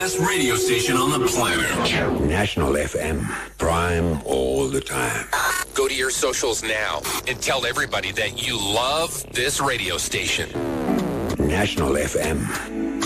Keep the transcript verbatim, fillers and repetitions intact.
Best radio station on the planet. National F M. Prime all the time. Go to your socials now and tell everybody that you love this radio station. National F M.